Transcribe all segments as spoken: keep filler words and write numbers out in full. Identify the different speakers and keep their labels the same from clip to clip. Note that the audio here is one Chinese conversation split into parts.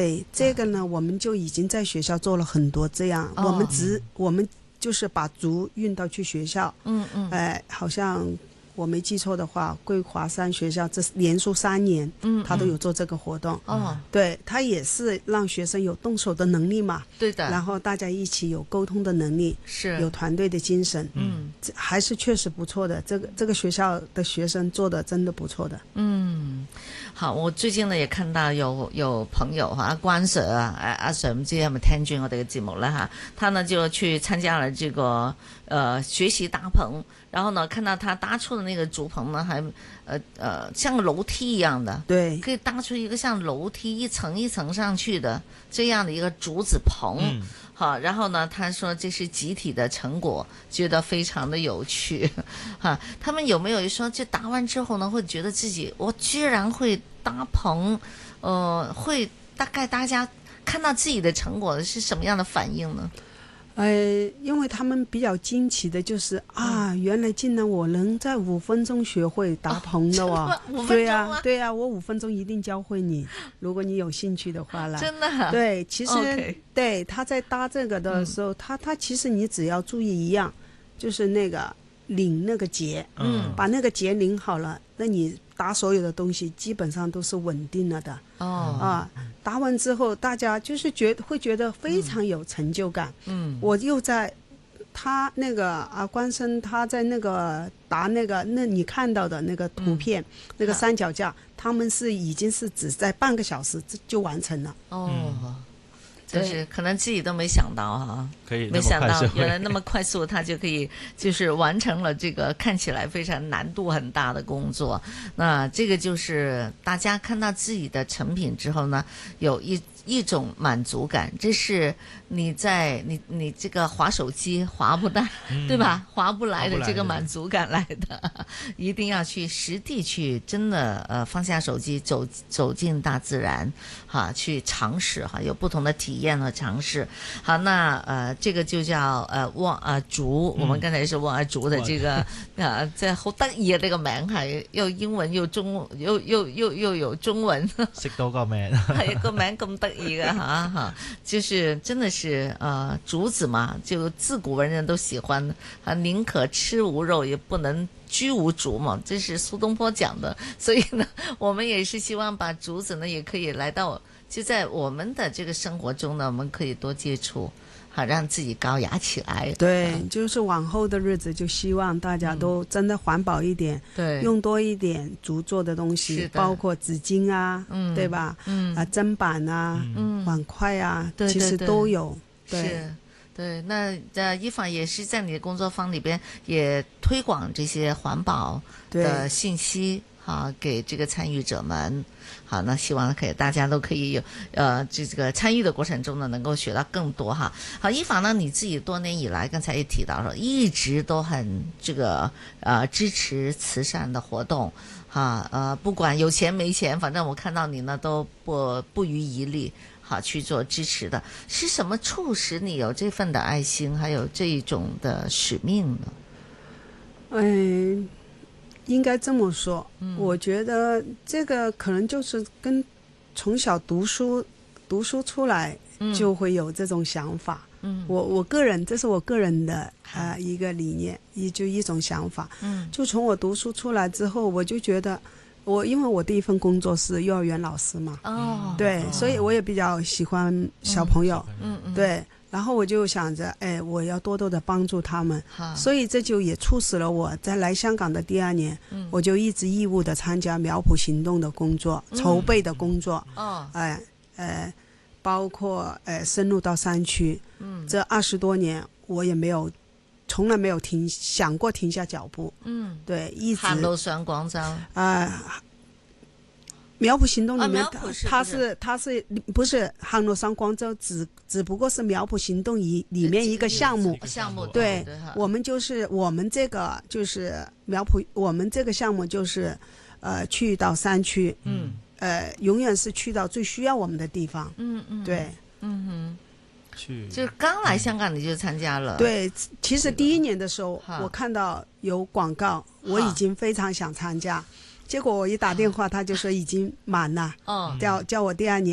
Speaker 1: 对这个呢，我们就已经在学校做了很多这样，
Speaker 2: 哦、
Speaker 1: 我们只我们就是把竹运到去学校，
Speaker 2: 嗯嗯，
Speaker 1: 哎、呃，好像我没记错的话，桂华山学校这连续三年，嗯，他都有做这个活动，
Speaker 2: 哦，
Speaker 1: 对，他也是让学生有动手的能力嘛，
Speaker 2: 对的，
Speaker 1: 然后大家一起有沟通的能力，
Speaker 2: 是
Speaker 1: 有团队的精神，
Speaker 2: 嗯，
Speaker 1: 还是确实不錯的。這個這個學校的學生做的真的不錯的。
Speaker 2: 嗯，好，我最近呢也看到有有朋友哈，阿關 Sir 啊，阿 Sir 唔知係咪聽住我哋嘅節目啦哈，他呢就去參加了這個呃學習搭棚，然後呢看到他搭出的那個竹棚呢，還呃呃像個樓梯一樣的，
Speaker 1: 對，
Speaker 2: 可以搭出一個像樓梯一層一層上去的這樣的一個竹子棚。嗯，好，然後呢，他說這是集體的成果，覺得非常的有趣，哈。他們有沒有說，就搭完之後呢，會覺得自己我居然會搭棚，呃，會大概大家看到自己的成果是什麼樣的反應呢？
Speaker 1: 呃，因為他們比較驚奇的就是啊，原來竟然我能在五分鐘學會搭棚的哦，
Speaker 2: 哦
Speaker 1: 對啊，對啊，我五分鐘一定教會你，如果你有興趣的話啦。
Speaker 2: 真的、啊？
Speaker 1: 對，其實、
Speaker 2: okay.
Speaker 1: 對他在搭這個的時候，嗯、他他其實你只要注意一樣，就是那個擰那個結，嗯，把那個結擰好了，那你搭所有的東西基本上都是穩定了的。
Speaker 2: 哦
Speaker 1: 啊，搭完之後，大家就是覺會覺得非常有成就感。
Speaker 2: 嗯，
Speaker 1: 我又在他那個啊，關生他在那個搭那個，那你看到的那個圖片，嗯、那個三腳架，他們是已經是只在半個小時就完成了。
Speaker 2: 哦。嗯，就是可能自己都沒想到哈，
Speaker 3: 可以
Speaker 2: 沒想到原來那麼快速，他就可以就是完成了這個看起來非常難度很大的工作。那這個就是大家看到自己的成品之後呢，有一一種滿足感，這是你在你你這個滑手機滑不來，嗯、對吧？滑不來的這個滿足感來的，一定要去實地去真的呃放下手機，走走進大自然，哈，去嘗試哈，有不同的體驗和嘗試。好，那呃這個就叫呃望啊竹，我們剛才是望啊竹的這個啊，即係好得意啊！呢個名係又英文又中又又又又有中文，
Speaker 3: 識到個名
Speaker 2: 係個名咁得意嘅哈哈，就是真的是呃竹子嘛，就自古文人都喜歡啊，寧可吃無肉也不能居無竹嘛，這是蘇東坡講的。所以呢，我們也是希望把竹子呢，也可以來到就在我們的這個生活中呢，我們可以多接觸，好讓自己高雅起來。
Speaker 1: 對，就是往後的日子，就希望大家都真的環保一點，對、嗯，用多一點竹做的東西，包括紙巾啊，嗯，對吧？嗯，啊，砧板啊，嗯，碗筷啊，對對對，其實都有。對，是，對。那呃，伊凡也是在你的工作坊裏邊也推廣這些環保的信息，哈，給這個參與者們。好，那希望可以大家都可以有呃這個參與的過程中呢，能夠學到更多哈。好，伊凡呢，你自己多年以來，剛才也提到說，一直都很這個呃支持慈善的活動，哈，呃，不管有錢沒錢，反正我看到你呢都不不遺餘力，好去做支持的。是什麼促使你有這份的愛心，還有這一種的使命呢？嗯。應該這麼說，嗯，我覺得這個可能就是跟從小讀書讀書出來就會有這種想法。嗯，我我個人這是我個人的啊，呃、一個理念，一就一種想法。嗯，就從我讀書出來之後，我就覺得我因為我第一份工作是幼兒園老師嘛，哦，對，哦，所以我也比較喜歡小朋友。嗯嗯，對。然後我就想着，哎，我要多多的幫助他們，所以這就也促使了我在來香港的第二年，嗯，我就一直義務的參加苗圃行動的工作，嗯，籌備的工作，哦，哎，呃，包括呃深入到山區，嗯，這二十多年我也沒有，從來沒有停想過停下腳步，嗯，對，一直行路上廣州，啊，呃。苗圃行動裡面，啊、它是它是不是航路上廣州只只不過是苗圃行動裡裡面一個項目，項目對，對我們就是我們這個就是苗圃，我們這個項目就是呃去到山區，嗯，呃永遠是去到最需要我們的地方，嗯嗯，對，嗯哼，去就是剛來香港你就參加了，對，其實第一年的時候我看到有廣告，我已經非常想參加。結果我一打電話，他就說已經滿了，哦，叫叫我第二年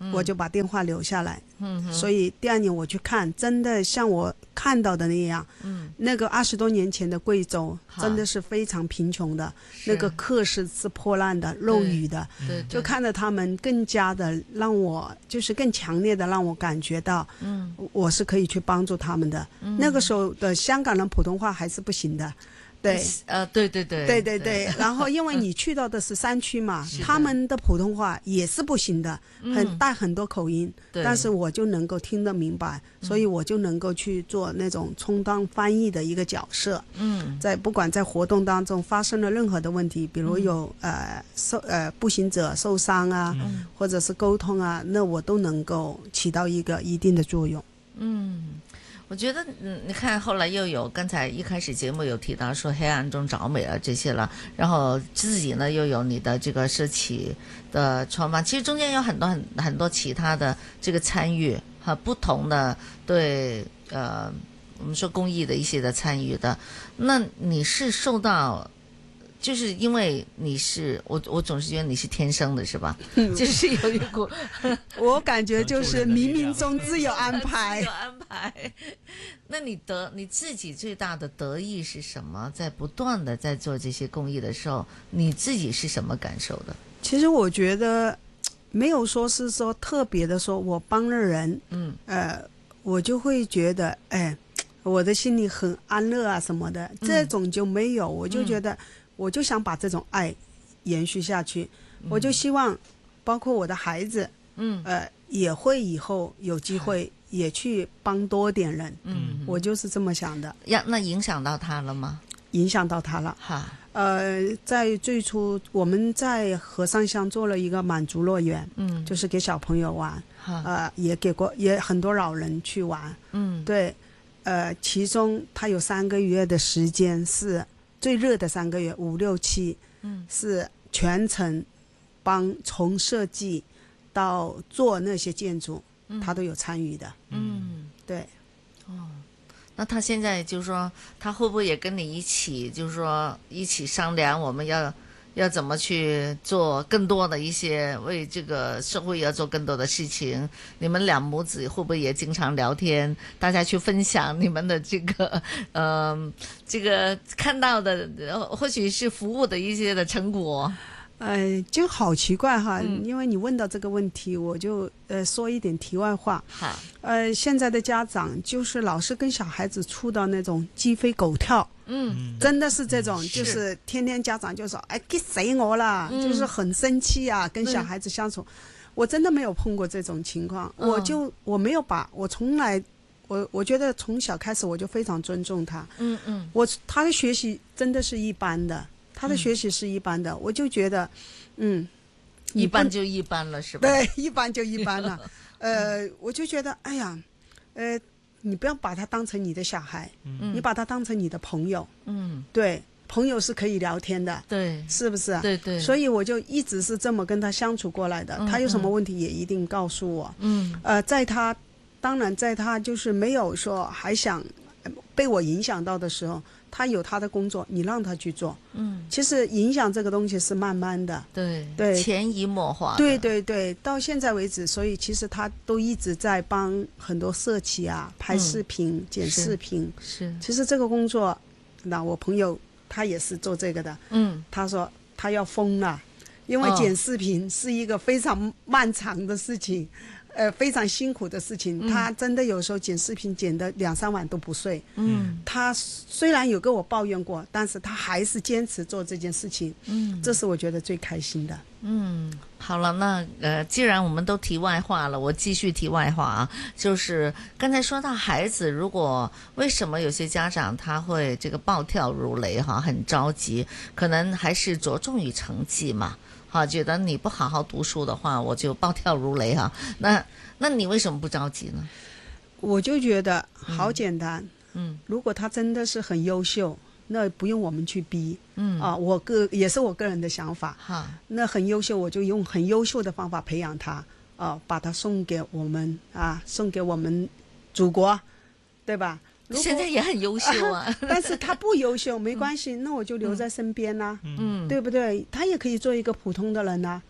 Speaker 1: 我就把电话留下来。
Speaker 2: 嗯，
Speaker 1: 所以第二年我去看，真的像我看到的那样，
Speaker 2: 嗯，
Speaker 1: 那个二十多年前的贵州真的是非常贫穷的，那个课是是破烂的、漏雨的，
Speaker 2: 对，
Speaker 1: 就看着他们更加的让我就是更强烈的让我感觉到，
Speaker 2: 嗯，
Speaker 1: 我是可以去帮助他们的。
Speaker 2: 嗯，
Speaker 1: 那个时候的香港人普通话还是不行的。对，
Speaker 2: 呃，对对对，
Speaker 1: 对对对，然后因为你去到的是山区嘛，他们的普通话也是不行的，很带很多口音，但是我就能够听得明白，所以我就能够去做那种充当翻译的一个角色。
Speaker 2: 嗯，
Speaker 1: 在不管在活动当中发生了任何的问题，比如有呃受呃步行者受伤啊，
Speaker 2: 嗯，
Speaker 1: 或者是沟通啊，那我都能够起到一个一定的作用。
Speaker 2: 嗯。我觉得，嗯，你看后来又有刚才一开始节目有提到说黑暗中找美啊这些了，然后自己呢又有你的这个社企的创办，其实中间有很多很很多其他的这个参与和不同的对呃我们说公益的一些的参与的，那你是受到。就是因为你是我，我总是觉得你是天生的，是吧？就是有一股，
Speaker 1: 我感觉就是冥冥中自有安排。
Speaker 2: 有安排。那你得你自己最大的得意是什么？在不断的在做这些公益的时候，你自己是什么感受的？
Speaker 1: 其实我觉得没有说是说特别的说我帮了人，
Speaker 2: 嗯，
Speaker 1: 呃，我就会觉得哎，我的心里很安乐啊什么的，
Speaker 2: 嗯、
Speaker 1: 这种就没有，我就觉得。嗯我就想把这种爱延续下去，嗯、我就希望包括我的孩子，
Speaker 2: 嗯，
Speaker 1: 呃，也会以后有机会也去帮多点人，
Speaker 2: 嗯，
Speaker 1: 我就是这么想的。
Speaker 2: 呀，那影响到他了吗？
Speaker 1: 影响到他了。
Speaker 2: 哈，
Speaker 1: 呃，在最初我们在和尚乡做了一个满足乐园，
Speaker 2: 嗯，
Speaker 1: 就是给小朋友玩，呃，也给过也很多老人去玩，
Speaker 2: 嗯，
Speaker 1: 对，呃，其中他有三个月的时间是。最热的三个月，五六七，
Speaker 2: 嗯，
Speaker 1: 是全程帮从设计到做那些建筑，嗯、他都有参与的。
Speaker 2: 嗯，
Speaker 1: 对。
Speaker 2: 哦，那他现在就是说，他会不会也跟你一起，就是说一起商量，我们要要怎么去做更多的一些为这个社会要做更多的事情？你们两母子会不会也经常聊天？大家去分享你们的这个，呃，这个看到的，或许是服务的一些的成果。
Speaker 1: 呃，就好奇怪哈，
Speaker 2: 嗯、
Speaker 1: 因为你问到这个问题，我就呃说一点题外话。
Speaker 2: 好，
Speaker 1: 呃，现在的家长就是老是跟小孩子处到那种鸡飞狗跳。
Speaker 2: 嗯，
Speaker 1: 真的是这种，
Speaker 2: 嗯、
Speaker 1: 就是天天家长就说，哎，给谁我了，
Speaker 2: 嗯、
Speaker 1: 就是很生气啊，跟小孩子相处。我真的没有碰过这种情况，
Speaker 2: 嗯、
Speaker 1: 我就我没有把，我从来，我我觉得从小开始我就非常尊重他。
Speaker 2: 嗯嗯，
Speaker 1: 我他的学习真的是一般的。他的学习是一般的，嗯、我就觉得，嗯，
Speaker 2: 一般就一般了，是吧？
Speaker 1: 对，一般就一般了。呃，我就觉得，哎呀，呃，你不要把他当成你的小孩，嗯、你把他当成你的朋友。
Speaker 2: 嗯，
Speaker 1: 对，朋友是可以聊天的，
Speaker 2: 对，
Speaker 1: 是不是？
Speaker 2: 对对。
Speaker 1: 所以我就一直是这么跟他相处过来的。嗯、他有什么问题也一定告诉我。
Speaker 2: 嗯。
Speaker 1: 呃，在他，当然在他就是没有说还想被我影响到的时候。他有他的工作，你让他去做。嗯，其实影响这个东西是慢慢的，
Speaker 2: 对
Speaker 1: 对，
Speaker 2: 潜移默化。
Speaker 1: 对对对，到现在为止，所以其实他都一直在帮很多社企啊拍视频、嗯、剪视频。
Speaker 2: 是，
Speaker 1: 其实这个工作，那我朋友他也是做这个的。嗯，他说他要疯了，因为剪视频是一个非常漫长的事情。哦呃，非常辛苦的事情，嗯、他真的有时候剪视频剪的两三晚都不睡。嗯，他虽然有跟我抱怨过，但是他还是坚持做这件事情。嗯，这是我觉得最开心的。
Speaker 2: 嗯，好了，那呃，既然我们都题外话了，我继续题外话啊，就是刚才说到孩子，如果为什么有些家长他会这个暴跳如雷哈，很着急，可能还是着重于成绩嘛。好，觉得你不好好读书的话，我就暴跳如雷哈。那那你为什么不着急呢？
Speaker 1: 我就觉得好简单。
Speaker 2: 嗯，
Speaker 1: 如果他真的是很优秀，那不用我们去逼。
Speaker 2: 嗯
Speaker 1: 啊，我个也是我个人的想法。
Speaker 2: 哈，
Speaker 1: 那很优秀，我就用很优秀的方法培养他，啊，把他送给我们啊，送给我们祖国，对吧？
Speaker 2: 现在也很优秀啊，啊
Speaker 1: 但是他不优秀没关系，嗯、那我就留在身边呐、啊，嗯，对不对？他也可以做一个普通的人呐、啊，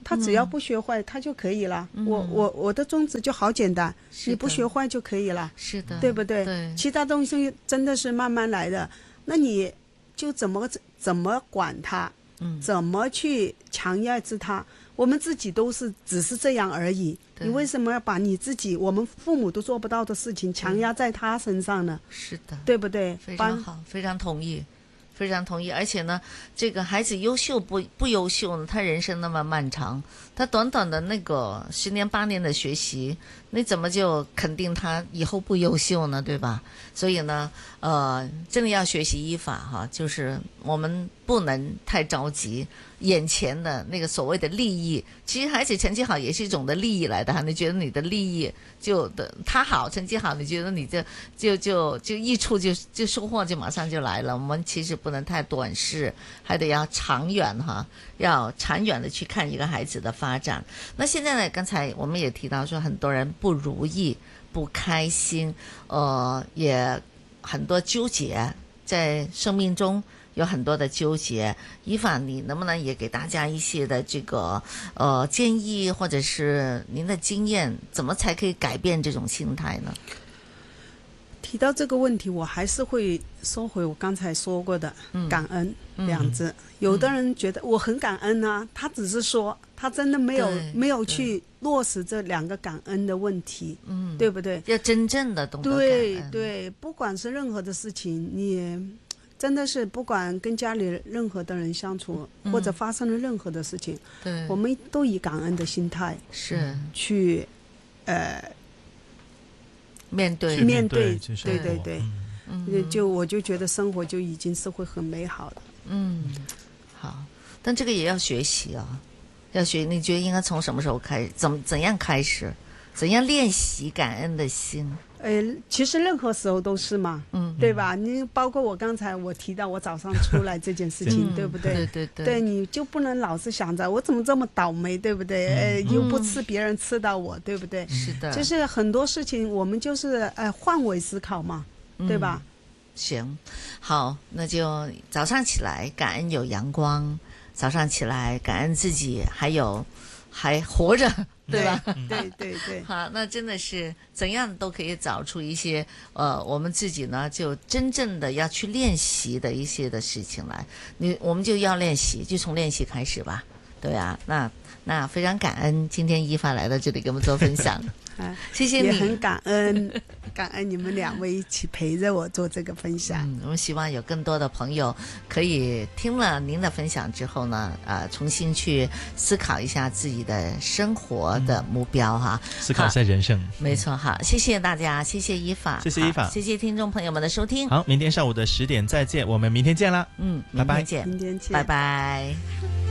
Speaker 1: 他只要不学坏，他就可以了。嗯、我我我的宗旨就好简单，你不学坏就可以了，
Speaker 2: 是的，
Speaker 1: 对不对？
Speaker 2: 对，
Speaker 1: 其他东西真的是慢慢来的，那你就怎么怎么管他，嗯，怎么去强压制他？我们自己都是只是这样而已，你为什么要把你自己我们父母都做不到的事情强压在他身上呢？
Speaker 2: 是的，
Speaker 1: 对不对？
Speaker 2: 非常好，非常同意。非常同意，而且呢，这个孩子优秀不不优秀呢？他人生那么漫长，他短短的那个十年八年的学习，你怎么就肯定他以后不优秀呢？对吧？所以呢，呃，真的要学习依法哈，就是我们不能太着急眼前的那个所谓的利益。其实孩子成绩好也是一种的利益来的哈，你觉得你的利益就的他好成绩好，你觉得你就就就就益处就就收获就马上就来了。我们其实不能太短视，还得要长远哈，要长远的去看一个孩子的发展。那现在呢，刚才我们也提到说，很多人不如意、不开心，呃，也很多纠结，在生命中有很多的纠结。依法，你能不能也给大家一些的这个呃建议，或者是您的经验，怎么才可以改变这种心态呢？
Speaker 1: 提到这个问题，我还是会说回我刚才说过的感恩两字、嗯、有的人觉得我很感恩啊，他只是说他真的没有没有去落实这两个感恩的问题，嗯，对不对？
Speaker 2: 要真正的懂得感
Speaker 1: 对
Speaker 2: 恩。
Speaker 1: 对，不管是任何的事情，你真的是不管跟家里任何的人相处、嗯、或者发生了任何的事情，对，我们都以感恩的心态
Speaker 2: 是
Speaker 1: 去呃
Speaker 2: 面对
Speaker 1: 面对，对对对，嗯，就我就觉得生活就已经是会很美好的。
Speaker 2: 嗯，好，但这个也要学习啊，要学。你觉得应该从什么时候开始？怎么怎样开始？怎样练习感恩的心？
Speaker 1: 呃，其实任何时候都是嘛，嗯，对吧？你包括我刚才我提到我早上出来这件事情，对不对？
Speaker 2: 对对对，
Speaker 1: 对，你就不能老是想着我怎么这么倒霉，对不对？嗯、呃，又不吃别人吃到我，对不对？
Speaker 2: 是的，
Speaker 1: 就是很多事情我们就是呃换位思考嘛，对吧？
Speaker 2: 嗯、行，好，那就早上起来感恩有阳光，早上起来感恩自己还有还活着。对吧？
Speaker 1: 对对对，
Speaker 2: 好，那真的是怎样都可以找出一些呃，我们自己呢就真正的要去练习的一些的事情来。你我们就要练习，就从练习开始吧。对啊，那那非常感恩今天依法来到这里给我们做分享。啊，谢谢你，
Speaker 1: 也很感恩，感恩你们两位一起陪着我做这个分享。
Speaker 2: 嗯，我们希望有更多的朋友可以听了您的分享之后呢，呃，重新去思考一下自己的生活的目标哈，
Speaker 3: 嗯、思考一下人生。
Speaker 2: 没错，好，谢谢大家，谢谢依法，
Speaker 3: 谢谢依法，
Speaker 2: 谢谢听众朋友们的收听。
Speaker 3: 好，明天上午的十点再见，我们明天见啦。
Speaker 2: 嗯，
Speaker 3: 拜拜，
Speaker 2: 明天见，
Speaker 1: 明天见，
Speaker 2: 拜拜。